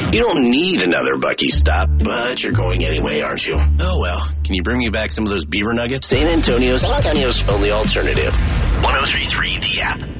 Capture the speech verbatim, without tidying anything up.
You don't need another Buc-ee's stop, but you're going anyway, aren't you? Oh, well. Can you bring me back some of those beaver nuggets? San Antonio's, San Antonio's only alternative. one oh three point three The App.